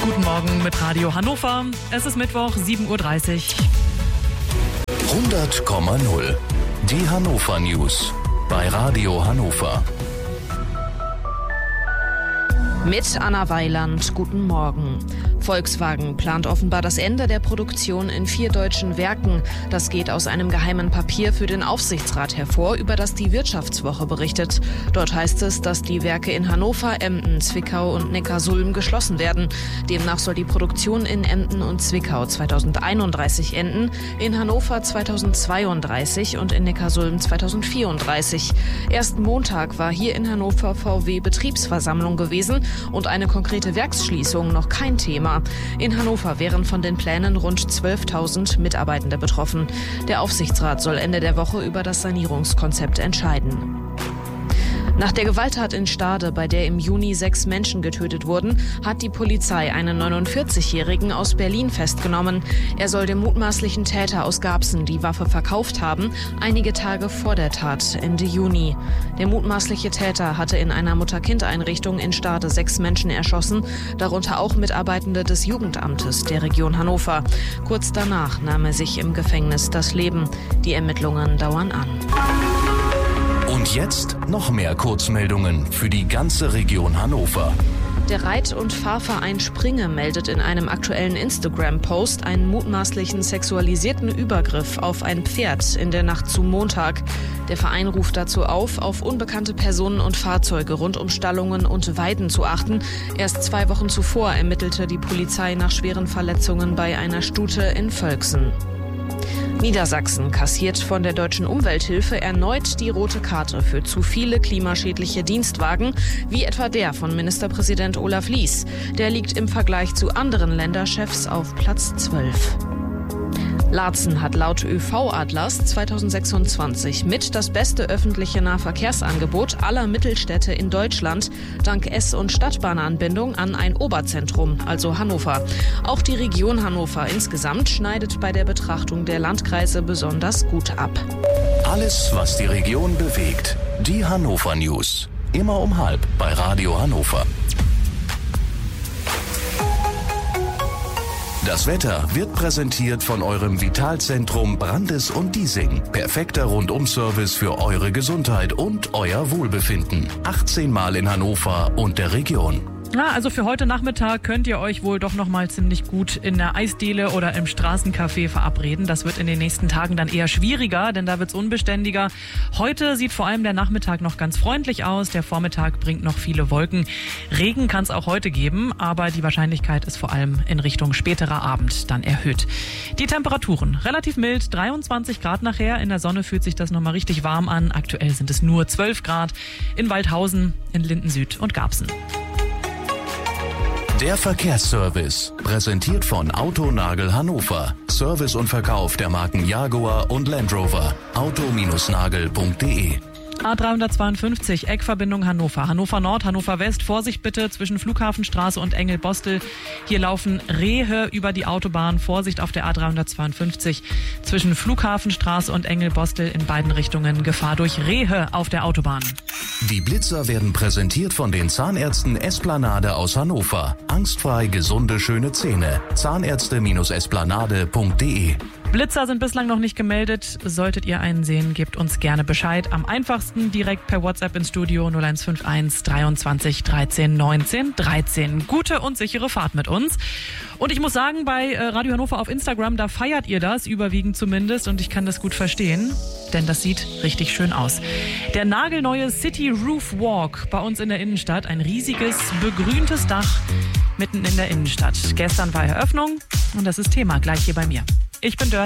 Guten Morgen mit Radio Hannover. Es ist Mittwoch, 7:30 Uhr. 100,0. Die Hannover News bei Radio Hannover. Mit Anna Weiland, guten Morgen. Volkswagen plant offenbar das Ende der Produktion in 4 deutschen Werken. Das geht aus einem geheimen Papier für den Aufsichtsrat hervor, über das die Wirtschaftswoche berichtet. Dort heißt es, dass die Werke in Hannover, Emden, Zwickau und Neckarsulm geschlossen werden. Demnach soll die Produktion in Emden und Zwickau 2031 enden, in Hannover 2032 und in Neckarsulm 2034. Erst Montag war hier in Hannover VW-Betriebsversammlung gewesen und eine konkrete Werksschließung noch kein Thema. In Hannover wären von den Plänen rund 12.000 Mitarbeitende betroffen. Der Aufsichtsrat soll Ende der Woche über das Sanierungskonzept entscheiden. Nach der Gewalttat in Stade, bei der im Juni 6 Menschen getötet wurden, hat die Polizei einen 49-Jährigen aus Berlin festgenommen. Er soll dem mutmaßlichen Täter aus Garbsen die Waffe verkauft haben, einige Tage vor der Tat, Ende Juni. Der mutmaßliche Täter hatte in einer Mutter-Kind-Einrichtung in Stade 6 Menschen erschossen, darunter auch Mitarbeitende des Jugendamtes der Region Hannover. Kurz danach nahm er sich im Gefängnis das Leben. Die Ermittlungen dauern an. Und jetzt noch mehr Kurzmeldungen für die ganze Region Hannover. Der Reit- und Fahrverein Springe meldet in einem aktuellen Instagram-Post einen mutmaßlichen sexualisierten Übergriff auf ein Pferd in der Nacht zu Montag. Der Verein ruft dazu auf unbekannte Personen und Fahrzeuge rund um Stallungen und Weiden zu achten. Erst 2 Wochen zuvor ermittelte die Polizei nach schweren Verletzungen bei einer Stute in Völksen. Niedersachsen kassiert von der Deutschen Umwelthilfe erneut die rote Karte für zu viele klimaschädliche Dienstwagen, wie etwa der von Ministerpräsident Olaf Lies. Der liegt im Vergleich zu anderen Länderchefs auf Platz 12. Laatzen hat laut ÖV-Atlas 2026 mit das beste öffentliche Nahverkehrsangebot aller Mittelstädte in Deutschland, dank S- und Stadtbahnanbindung an ein Oberzentrum, also Hannover. Auch die Region Hannover insgesamt schneidet bei der Betrachtung der Landkreise besonders gut ab. Alles, was die Region bewegt. Die Hannover News. Immer um 12:30 bei Radio Hannover. Das Wetter wird präsentiert von eurem Vitalzentrum Brandes und Diesing. Perfekter Rundum-Service für eure Gesundheit und euer Wohlbefinden. 18 Mal in Hannover und der Region. Ja, also für heute Nachmittag könnt ihr euch wohl doch noch mal ziemlich gut in der Eisdiele oder im Straßencafé verabreden. Das wird in den nächsten Tagen dann eher schwieriger, denn da wird's unbeständiger. Heute sieht vor allem der Nachmittag noch ganz freundlich aus. Der Vormittag bringt noch viele Wolken. Regen kann es auch heute geben, aber die Wahrscheinlichkeit ist vor allem in Richtung späterer Abend dann erhöht. Die Temperaturen relativ mild, 23 Grad nachher. In der Sonne fühlt sich das nochmal richtig warm an. Aktuell sind es nur 12 Grad in Waldhausen, in Linden Süd und Garbsen. Der Verkehrsservice, präsentiert von Autonagel Hannover. Service und Verkauf der Marken Jaguar und Land Rover. auto-nagel.de. A352, Eckverbindung Hannover. Hannover Nord, Hannover West. Vorsicht bitte zwischen Flughafenstraße und Engelbostel. Hier laufen Rehe über die Autobahn. Vorsicht auf der A352 zwischen Flughafenstraße und Engelbostel in beiden Richtungen. Gefahr durch Rehe auf der Autobahn. Die Blitzer werden präsentiert von den Zahnärzten Esplanade aus Hannover. Angstfrei gesunde, schöne Zähne. Zahnärzte-esplanade.de. Blitzer sind bislang noch nicht gemeldet. Solltet ihr einen sehen, gebt uns gerne Bescheid. Am einfachsten direkt per WhatsApp ins Studio 0151 23 13 19 13. Gute und sichere Fahrt mit uns. Und ich muss sagen, bei Radio Hannover auf Instagram, da feiert ihr das, überwiegend zumindest. Und ich kann das gut verstehen, denn das sieht richtig schön aus. Der nagelneue City Roof Walk bei uns in der Innenstadt. Ein riesiges, begrüntes Dach mitten in der Innenstadt. Gestern war Eröffnung und das ist Thema gleich hier bei mir. Ich bin Dörte.